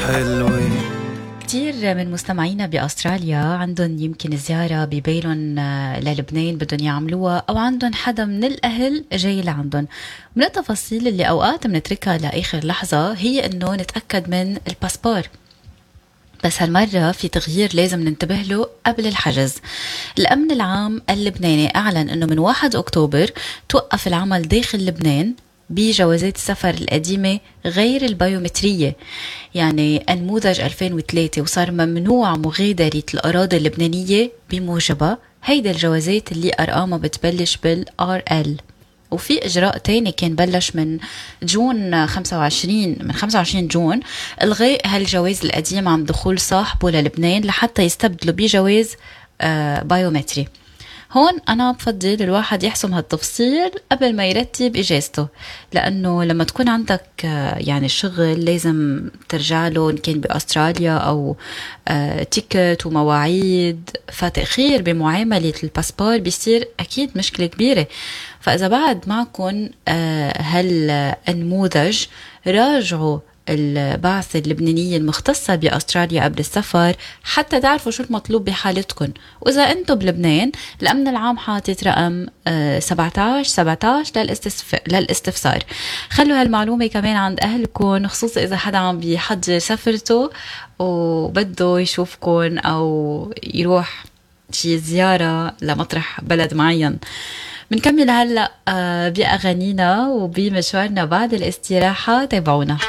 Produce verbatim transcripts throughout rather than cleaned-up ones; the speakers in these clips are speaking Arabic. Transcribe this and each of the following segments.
حلوة. كتير من مستمعينا بأستراليا عندهم يمكن زيارة ببيلون للبنان بدهم يعملوها، أو عندهم حدا من الأهل جاي لعندهم. من التفاصيل اللي أوقات منتركها لآخر لحظة هي أنه نتأكد من الباسبور، بس هالمرة في تغيير لازم ننتبه له قبل الحجز. الأمن العام اللبناني أعلن أنه من واحد أكتوبر توقف العمل داخل لبنان بجوازات السفر القديمة غير البيومترية، يعني نموذج ألفين وثلاثة، وصار ممنوع مغادرة الأراضي اللبنانية بموجبها. هيدا الجوازات اللي أرقامها بتبلش بالآر إل. وفي إجراء تاني كان بلش من جون خمسة وعشرين من خمسة وعشرين جون، الغاء هالجواز القديم عن دخول صاحبه للبنان لحتى يستبدلوا بجواز آه بايومتري. هون أنا بفضل الواحد يحسم هالتفصيل قبل ما يرتب إجازته، لأنه لما تكون عندك يعني الشغل لازم ترجع له إن كان بأستراليا أو تيكت ومواعيد، فتأخير بمعاملة الباسبور بيصير أكيد مشكلة كبيرة. فإذا بعد معكم هالنموذج راجعوا البعثة اللبنانية المختصة بأستراليا قبل السفر حتى تعرفوا شو المطلوب بحالتكم. وإذا أنتم بلبنان الأمن العام حاطط رقم سبعة عشر سبعة عشر للاستفسار. خلوا هالمعلومة كمان عند أهلكم، خصوصا إذا حدا عم بيحضر سفرته وبده يشوفكم أو يروح شي زيارة لمطرح بلد معين. بنكمل هلأ بأغانينا وبمشوارنا بعد الاستراحة. تابعونا.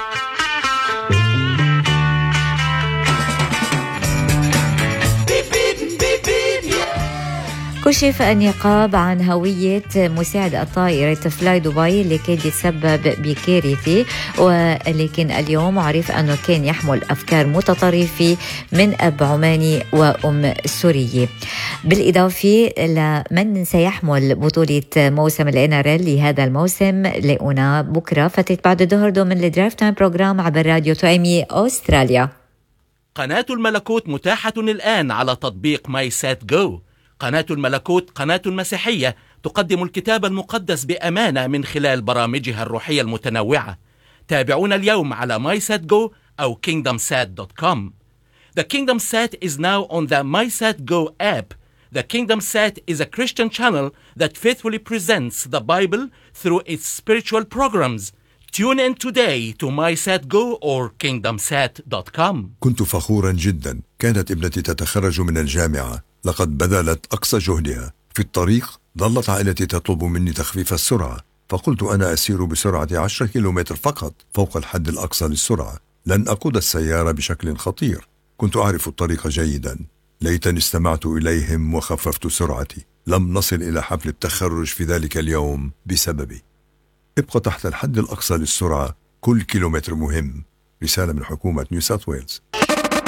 كشف النقاب عن هوية مساعد الطائرة فلاي دبي اللي كان يتسبب بكارثة، ولكن اليوم عرف أنه كان يحمل أفكار متطرفة من أب عماني وأم سورية. بالإضافة لمن سيحمل بطولة موسم الإن آر إل لهذا الموسم لقونا بكرة فترة بعد الظهر ضمن الدرايف تايم بروجرام عبر راديو تو إم إي أستراليا. قناة الملكوت متاحة الآن على تطبيق ماي سات جو. قناة الملكوت قناة مسيحية تقدم الكتاب المقدس بأمانة من خلال برامجها الروحية المتنوعة. تابعونا اليوم على ماي سات جو أو كينغدم سات دوت كوم. The Kingdom Sat is now on the MySatGo app. The Kingdom Sat is a Christian channel that faithfully presents the Bible through its spiritual programs. Tune in today to MySatGo or kingdom sat dot com. كنت فخورا جدا. كانت ابنتي تتخرج من الجامعة، لقد بذلت أقصى جهدها. في الطريق ظلت عائلتي تطلب مني تخفيف السرعة، فقلت أنا أسير بسرعة عشرة كيلومتر فقط فوق الحد الأقصى للسرعة، لن أقود السيارة بشكل خطير. كنت أعرف الطريق جيدا، ليتني استمعت إليهم وخففت سرعتي. لم نصل إلى حفل التخرج في ذلك اليوم بسببي. ابقى تحت الحد الأقصى للسرعة، كل كيلومتر مهم. رسالة من حكومة نيو ساوث ويلز.